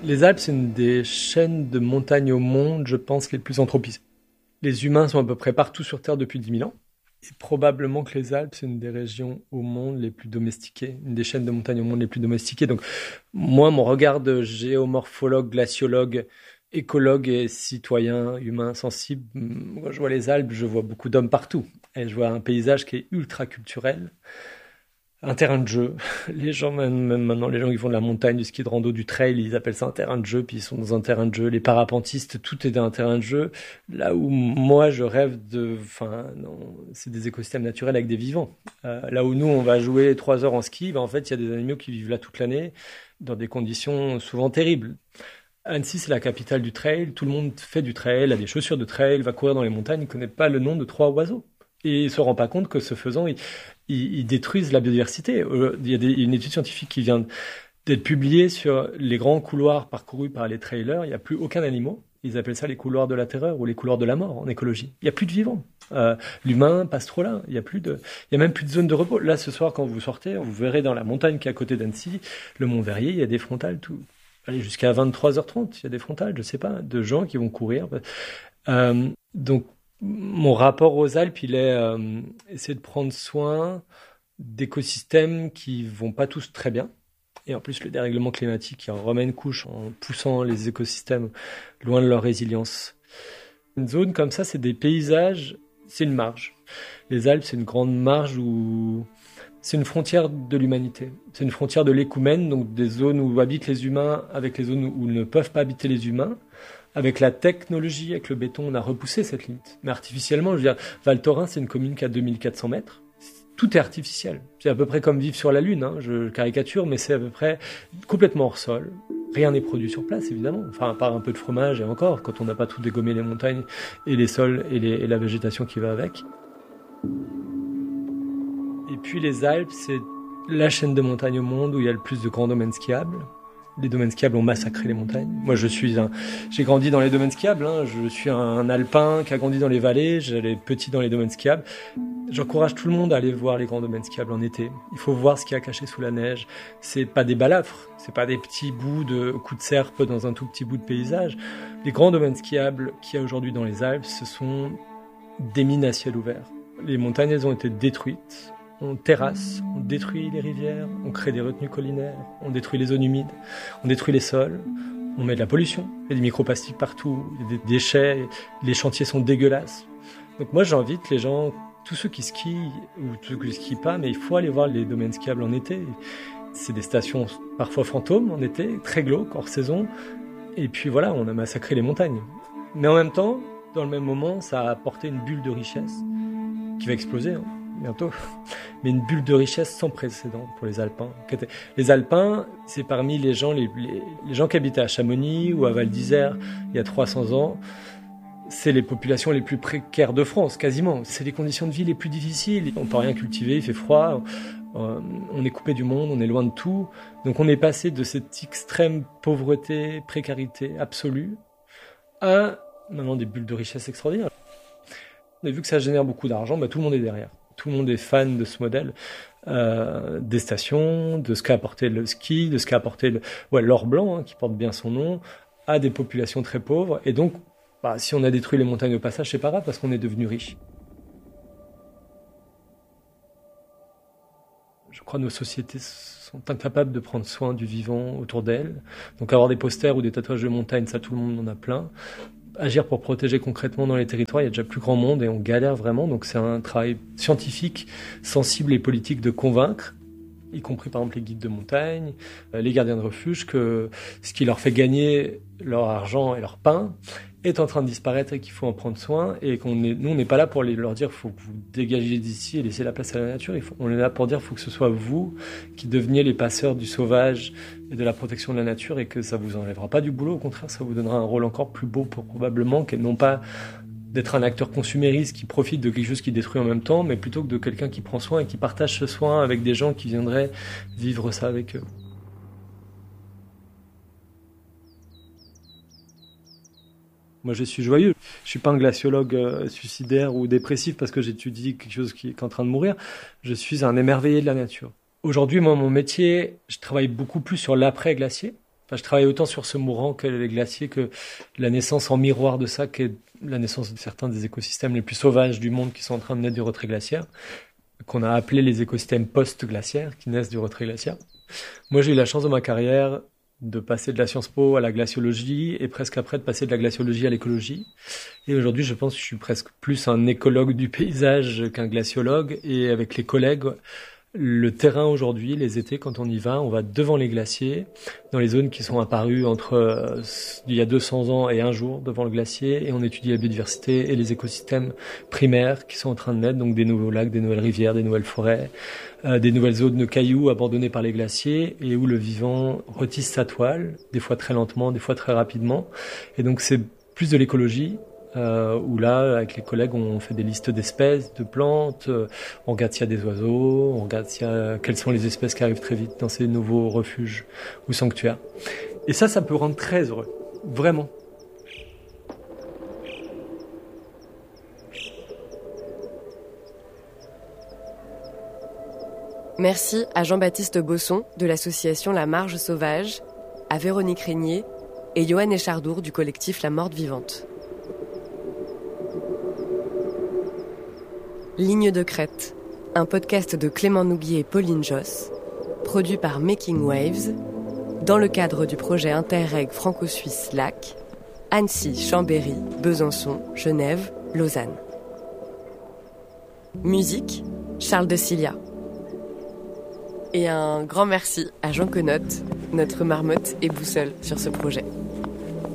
Les Alpes, c'est une des chaînes de montagnes au monde, je pense, les plus anthropisées. Les humains sont à peu près partout sur Terre depuis 10 000 ans. Et probablement que les Alpes, c'est une des régions au monde les plus domestiquées, une des chaînes de montagnes au monde les plus domestiquées. Donc, moi, mon regard de géomorphologue, glaciologue, écologue et citoyen, humain, sensible, quand je vois les Alpes, je vois beaucoup d'hommes partout. Et je vois un paysage qui est ultra culturel. Un terrain de jeu. Les gens, même maintenant, les gens qui font de la montagne, du ski de rando, du trail, ils appellent ça un terrain de jeu, puis ils sont dans un terrain de jeu. Les parapentistes, tout est dans un terrain de jeu. Là où moi, je rêve non, c'est des écosystèmes naturels avec des vivants. Là où nous, on va jouer 3 heures en ski, en fait, il y a des animaux qui vivent là toute l'année, dans des conditions souvent terribles. Annecy, c'est la capitale du trail. Tout le monde fait du trail, a des chaussures de trail, va courir dans les montagnes, il connaît pas le nom de 3 oiseaux. Et il se rend pas compte que ce faisant, ils détruisent la biodiversité. Il y a une étude scientifique qui vient d'être publiée sur les grands couloirs parcourus par les trailers. Il n'y a plus aucun animal. Ils appellent ça les couloirs de la terreur ou les couloirs de la mort en écologie. Il n'y a plus de vivants. L'humain passe trop là. Il y a même plus de zone de repos. Là, ce soir, quand vous sortez, vous verrez dans la montagne qui est à côté d'Annecy, le Mont Verrier, il y a des frontales allez, jusqu'à 23h30. Il y a des frontales, je sais pas, de gens qui vont courir. Donc, mon rapport aux Alpes, il est essayer de prendre soin d'écosystèmes qui vont pas tous très bien. Et en plus, le dérèglement climatique qui en remet une couche en poussant les écosystèmes loin de leur résilience. Une zone comme ça, c'est des paysages, c'est une marge. Les Alpes, c'est une grande marge où c'est une frontière de l'humanité. C'est une frontière de l'écoumène, donc des zones où habitent les humains avec les zones où ne peuvent pas habiter les humains. Avec la technologie, avec le béton, on a repoussé cette limite. Mais artificiellement, je veux dire, Val Thorens, c'est une commune qui a 2400 mètres. Tout est artificiel. C'est à peu près comme vivre sur la Lune, hein. Je caricature, mais c'est à peu près complètement hors sol. Rien n'est produit sur place, évidemment. Enfin, à part un peu de fromage, et encore, quand on n'a pas tout dégommé les montagnes et les sols et la végétation qui va avec. Et puis les Alpes, c'est la chaîne de montagnes au monde où il y a le plus de grands domaines skiables. Les domaines skiables ont massacré les montagnes. Moi, j'ai grandi dans les domaines skiables, hein. Je suis un alpin qui a grandi dans les vallées. J'allais petit dans les domaines skiables. J'encourage tout le monde à aller voir les grands domaines skiables en été. Il faut voir ce qu'il y a caché sous la neige. C'est pas des balafres. C'est pas des petits bouts de coups de serpe dans un tout petit bout de paysage. Les grands domaines skiables qu'il y a aujourd'hui dans les Alpes, ce sont des mines à ciel ouvert. Les montagnes, elles ont été détruites. On terrasse, on détruit les rivières, on crée des retenues collinaires, on détruit les zones humides, on détruit les sols, on met de la pollution, il y a des microplastiques partout, il y a des déchets, les chantiers sont dégueulasses. Donc moi j'invite les gens, tous ceux qui skient ou tous ceux qui ne skient pas, mais il faut aller voir les domaines skiables en été. C'est des stations parfois fantômes en été, très glauques, hors saison. Et puis voilà, on a massacré les montagnes. Mais en même temps, dans le même moment, ça a apporté une bulle de richesse qui va exploser, hein, bientôt. Mais une bulle de richesse sans précédent pour les Alpins. Les Alpins, c'est parmi les gens qui habitaient à Chamonix ou à Val d'Isère il y a 300 ans. C'est les populations les plus précaires de France, quasiment. C'est les conditions de vie les plus difficiles. On ne peut rien cultiver, il fait froid, on est coupé du monde, on est loin de tout. Donc on est passé de cette extrême pauvreté, précarité absolue à maintenant des bulles de richesse extraordinaires. On a vu que ça génère beaucoup d'argent, tout le monde est derrière. Tout le monde est fan de ce modèle, des stations, de ce qu'a apporté le ski, de ce qu'a apporté l'or blanc, hein, qui porte bien son nom, à des populations très pauvres. Et donc, si on a détruit les montagnes au passage, c'est pas grave parce qu'on est devenu riche. Je crois que nos sociétés sont incapables de prendre soin du vivant autour d'elles. Donc avoir des posters ou des tatouages de montagne, ça tout le monde en a plein. Agir pour protéger concrètement dans les territoires, il y a déjà plus grand monde et on galère vraiment. Donc c'est un travail scientifique, sensible et politique de convaincre, y compris par exemple les guides de montagne, les gardiens de refuge, que ce qui leur fait gagner leur argent et leur pain est en train de disparaître et qu'il faut en prendre soin. Et nous, on n'est pas là pour leur dire faut que vous dégagiez d'ici et laissez la place à la nature. On est là pour dire faut que ce soit vous qui deveniez les passeurs du sauvage et de la protection de la nature et que ça vous enlèvera pas du boulot. Au contraire, ça vous donnera un rôle encore plus beau probablement, et non pas d'être un acteur consumériste qui profite de quelque chose qui détruit en même temps, mais plutôt que de quelqu'un qui prend soin et qui partage ce soin avec des gens qui viendraient vivre ça avec eux. Moi, je suis joyeux. Je suis pas un glaciologue suicidaire ou dépressif parce que j'étudie quelque chose qui est en train de mourir. Je suis un émerveillé de la nature. Aujourd'hui, moi, mon métier, je travaille beaucoup plus sur l'après-glacier. Enfin, je travaille autant sur ce mourant que les glaciers, que la naissance en miroir de ça, qu'est la naissance de certains des écosystèmes les plus sauvages du monde qui sont en train de naître du retrait glaciaire, qu'on a appelé les écosystèmes post-glaciaires, qui naissent du retrait glaciaire. Moi, j'ai eu la chance dans ma carrière de passer de la Sciences Po à la glaciologie et presque après de passer de la glaciologie à l'écologie. Et aujourd'hui, je pense que je suis presque plus un écologue du paysage qu'un glaciologue. Et avec les collègues, le terrain aujourd'hui, les étés, quand on va devant les glaciers, dans les zones qui sont apparues entre il y a 200 ans et un jour devant le glacier, et on étudie la biodiversité et les écosystèmes primaires qui sont en train de naître, donc des nouveaux lacs, des nouvelles rivières, des nouvelles forêts, des nouvelles zones de cailloux abandonnées par les glaciers, et où le vivant retisse sa toile, des fois très lentement, des fois très rapidement. Et donc c'est plus de l'écologie, où là, avec les collègues, on fait des listes d'espèces, de plantes, on regarde s'il y a des oiseaux, on regarde quelles sont les espèces qui arrivent très vite dans ces nouveaux refuges ou sanctuaires. Et ça peut rendre très heureux, vraiment. Merci à Jean-Baptiste Bosson de l'association La Marge Sauvage, à Véronique Régnier et Johan Echardour du collectif La Morte Vivante. Ligne de crête, un podcast de Clément Nouguier et Pauline Josse, produit par Making Waves, dans le cadre du projet Interreg franco-suisse LAC, Annecy, Chambéry, Besançon, Genève, Lausanne. Musique, Charles de Cilia. Et un grand merci à Jean Connotte, notre marmotte et boussole sur ce projet.